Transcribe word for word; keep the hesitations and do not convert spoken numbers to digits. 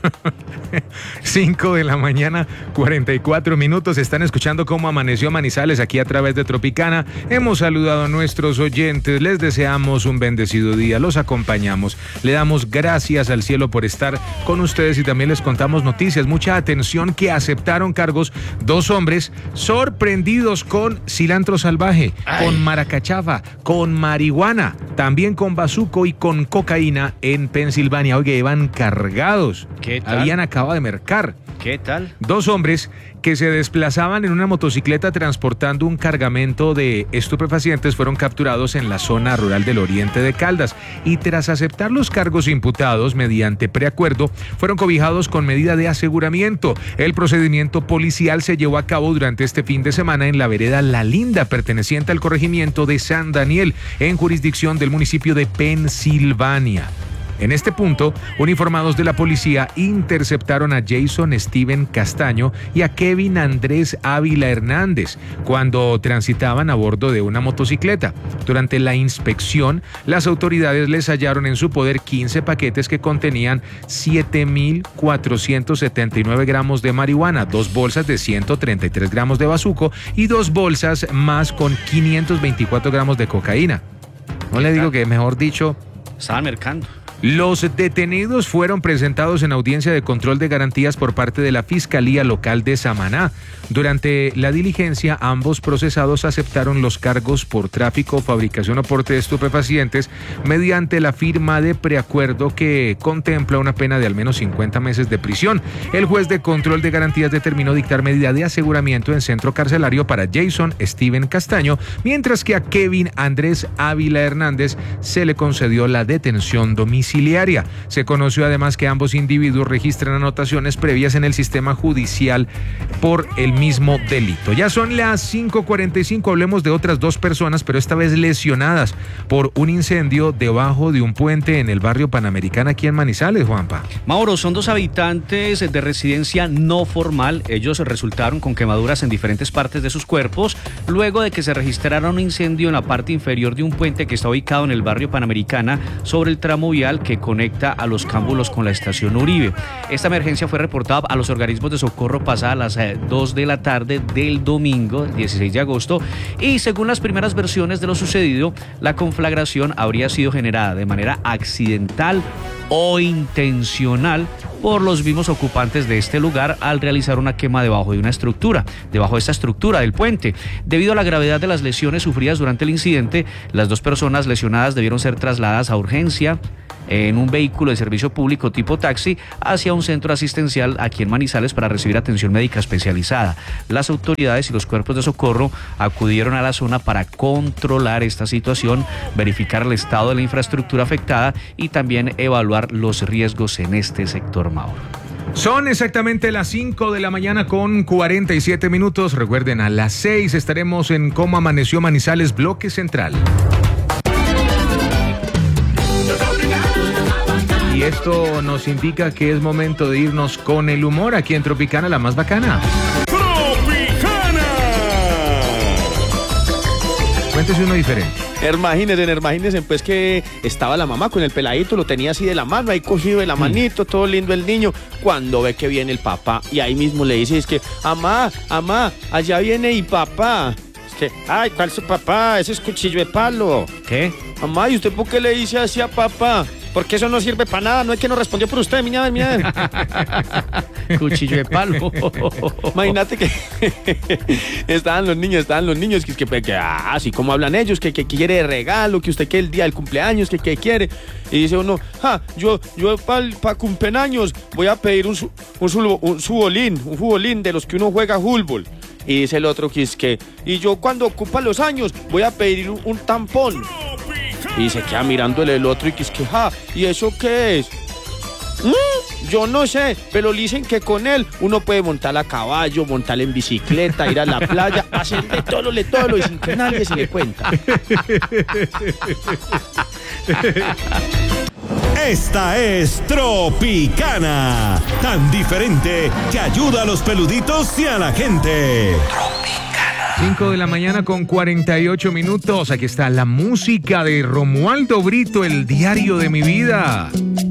cinco de la mañana, cuarenta y cuatro minutos. Están escuchando cómo amaneció Manizales aquí a través de Tropicana. Hemos saludado a nuestros oyentes. Les deseamos un bendecido día. Los acompañamos. Le damos gracias al cielo por estar con ustedes y también les contamos noticias. Mucha atención que aceptaron cargos dos hombres sorprendidos con cilantro salvaje, Ay. con maracachafa, con marihuana, también con bazuco y con cocaína en Pensilvania. Oye, iban cargados. ¿Qué tal? Habían acabado de mercar. ¿Qué tal? Dos hombres que se desplazaban en una motocicleta transportando un cargamento de estupefacientes fueron capturados en la zona rural del oriente de Caldas y tras aceptar los cargos imputados mediante preacuerdo fueron cobijados con medida de aseguramiento. El procedimiento policial se llevó a cabo durante este fin de semana en la vereda La Linda, perteneciente al corregimiento de San Daniel, en jurisdicción del municipio de Pensilvania. En este punto, uniformados de la policía interceptaron a Jason Steven Castaño y a Kevin Andrés Ávila Hernández cuando transitaban a bordo de una motocicleta. Durante la inspección, las autoridades les hallaron en su poder quince paquetes que contenían siete mil cuatrocientos setenta y nueve gramos de marihuana, dos bolsas de ciento treinta y tres gramos de bazuco y dos bolsas más con quinientos veinticuatro gramos de cocaína. No le digo que, mejor dicho, estaban mercando. Los detenidos fueron presentados en audiencia de control de garantías por parte de la Fiscalía Local de Samaná. Durante la diligencia, ambos procesados aceptaron los cargos por tráfico, fabricación o porte de estupefacientes mediante la firma de preacuerdo que contempla una pena de al menos cincuenta meses de prisión. El juez de control de garantías determinó dictar medida de aseguramiento en centro carcelario para Jason Steven Castaño, mientras que a Kevin Andrés Ávila Hernández se le concedió la detención domiciliaria. Se conoció además que ambos individuos registran anotaciones previas en el sistema judicial por el mismo delito. Ya son las cinco cuarenta y cinco, hablemos de otras dos personas, pero esta vez lesionadas por un incendio debajo de un puente en el barrio Panamericana aquí en Manizales, Juanpa. Mauro, son dos habitantes de residencia no formal. Ellos resultaron con quemaduras en diferentes partes de sus cuerpos luego de que se registrara un incendio en la parte inferior de un puente que está ubicado en el barrio Panamericana sobre el tramo vial que conecta a Los Cámbulos con la estación Uribe. Esta emergencia fue reportada a los organismos de socorro pasadas las eh, dos de la tarde del domingo, dieciséis de agosto, y según las primeras versiones de lo sucedido, la conflagración habría sido generada de manera accidental o intencional por los mismos ocupantes de este lugar al realizar una quema debajo de una estructura, debajo de esta estructura del puente. Debido a la gravedad de las lesiones sufridas durante el incidente, las dos personas lesionadas debieron ser trasladadas a urgencia en un vehículo de servicio público tipo taxi hacia un centro asistencial aquí en Manizales para recibir atención médica especializada. Las autoridades y los cuerpos de socorro acudieron a la zona para controlar esta situación, verificar el estado de la infraestructura afectada y también evaluar los riesgos en este sector, Mauro. Son exactamente las cinco de la mañana con cuarenta y siete minutos. Recuerden, a las seis estaremos en Cómo Amaneció Manizales, bloque central. Y esto nos indica que es momento de irnos con el humor aquí en Tropicana, la más bacana. ¡Tropicana! Cuéntese uno diferente. Imagínense, imagínense, pues que estaba la mamá con el peladito, lo tenía así de la mano, ahí cogido de la manito, todo lindo el niño, cuando ve que viene el papá, y ahí mismo le dice, es que, amá, amá, allá viene y papá. Es que, ay, ¿cuál es su papá? Ese es cuchillo de palo. ¿Qué? Mamá, ¿y usted por qué le dice así a papá? Porque eso no sirve para nada, no es que no respondió por usted, mira, mira. Cuchillo de palo. Imagínate que estaban los niños, estaban los niños, que, que, que ah, así como hablan ellos, que, que quiere regalo, que usted quiere el día del cumpleaños, que, que quiere. Y dice uno, ah, yo, yo para pa cumpleaños voy a pedir un, un, un subolín, un futbolín de los que uno juega fútbol. Y dice el otro que es que, y yo cuando ocupa los años voy a pedir un, un tampón. Y se queda mirándole el otro y que es que, ja, ¿y eso qué es? ¿Mm? Yo no sé, pero dicen que con él uno puede montar a caballo, montar en bicicleta, ir a la playa, hacer de todo, de todo, y sin que nadie se le cuenta. Esta es Tropicana, tan diferente que ayuda a los peluditos y a la gente. cinco de la mañana con cuarenta y ocho minutos. Aquí está la música de Romualdo Brito, El diario de mi vida.